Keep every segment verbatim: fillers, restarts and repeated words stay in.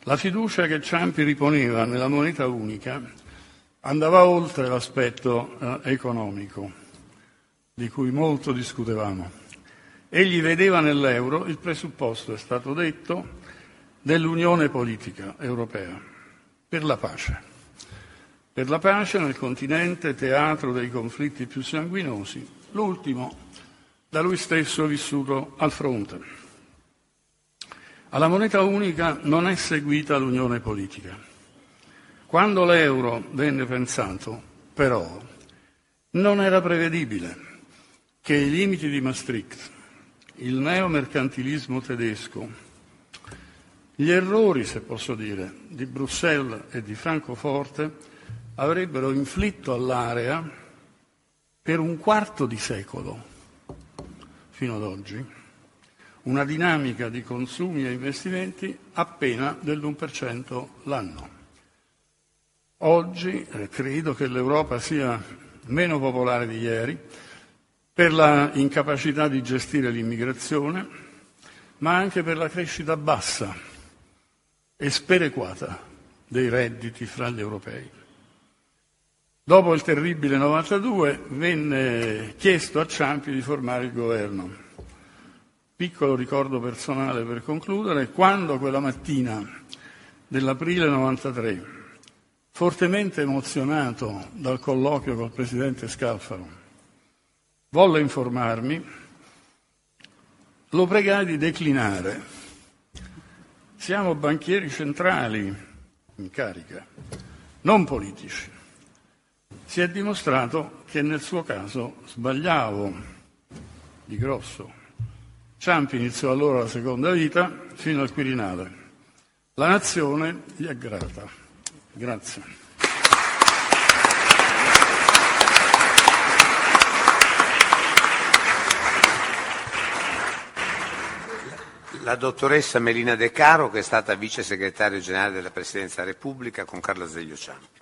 La fiducia che Ciampi riponeva nella moneta unica andava oltre l'aspetto eh, economico, di cui molto discutevamo. Egli vedeva nell'euro il presupposto, è stato detto, dell'unione politica europea, per la pace. Per la pace nel continente, teatro dei conflitti più sanguinosi, l'ultimo da lui stesso vissuto al fronte. Alla moneta unica non è seguita l'unione politica. Quando l'euro venne pensato, però, non era prevedibile che i limiti di Maastricht, il neomercantilismo tedesco, gli errori, se posso dire, di Bruxelles e di Francoforte avrebbero inflitto all'area per un quarto di secolo, fino ad oggi, una dinamica di consumi e investimenti appena dell'uno per cento l'anno. Oggi eh, credo che l'Europa sia meno popolare di ieri per la incapacità di gestire l'immigrazione, ma anche per la crescita bassa e sperequata dei redditi fra gli europei. Dopo il terribile novantadue venne chiesto a Ciampi di formare il governo. Piccolo ricordo personale per concludere: quando quella mattina dell'aprile novantatré, fortemente emozionato dal colloquio col presidente Scalfaro, volle informarmi, lo pregai di declinare. Siamo banchieri centrali in carica, non politici. Si è dimostrato che nel suo caso sbagliavo di grosso. Ciampi iniziò allora la seconda vita fino al Quirinale. La nazione gli è grata. Grazie. La dottoressa Melina De Caro, che è stata vice segretario generale della Presidenza della Repubblica con Carlo Azeglio Ciampi.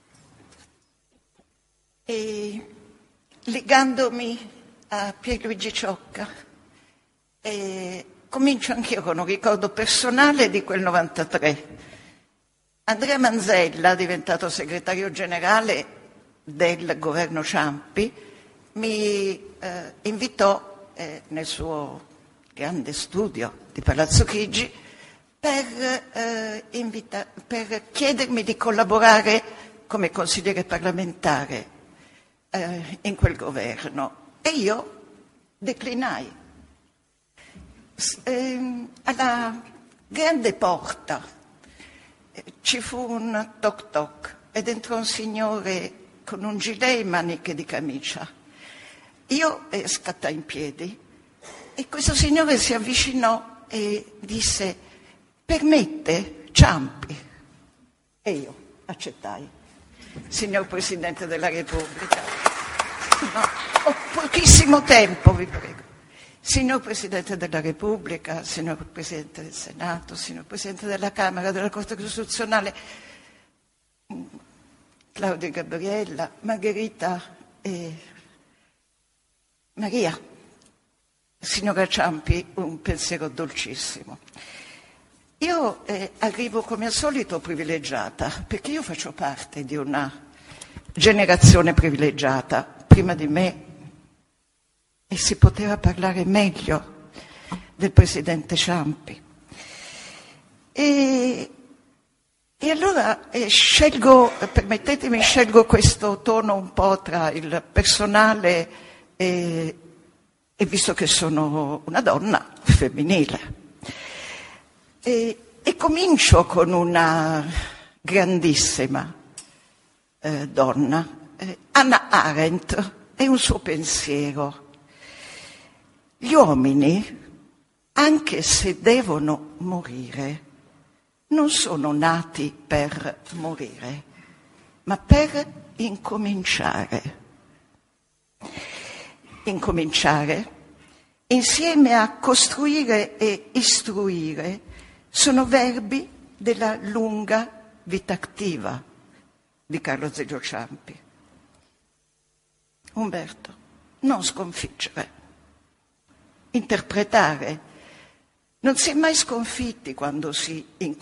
E, legandomi a Pierluigi Ciocca, e comincio anch'io con un ricordo personale di quel novantatré. Andrea Manzella, diventato segretario generale del governo Ciampi, mi eh, invitò eh, nel suo grande studio di Palazzo Chigi per, eh, invita- per chiedermi di collaborare come consigliere parlamentare eh, in quel governo. E io declinai. Alla grande porta ci fu un toc toc ed entrò un signore con un gilet e maniche di camicia. Io eh, scattai in piedi e questo signore si avvicinò e disse: permette, Ciampi? E io accettai. Signor Presidente della Repubblica, no, ho pochissimo tempo, vi prego. Signor Presidente della Repubblica, signor Presidente del Senato, signor Presidente della Camera, della Corte Costituzionale, Claudia e Gabriella, Margherita e Maria, signora Ciampi, un pensiero dolcissimo. Io eh, arrivo come al solito privilegiata, perché io faccio parte di una generazione privilegiata. Prima di me e si poteva parlare meglio del presidente Ciampi. E, e allora eh, scelgo, permettetemi, scelgo questo tono un po' tra il personale e, e visto che sono una donna femminile. E, e comincio con una grandissima eh, donna, eh, Hannah Arendt, e un suo pensiero. Gli uomini, anche se devono morire, non sono nati per morire, ma per incominciare. Incominciare, insieme a costruire e istruire, sono verbi della lunga vita attiva di Carlo Azeglio Ciampi. Umberto, non sconfiggere. Interpretare. Non si è mai sconfitti quando si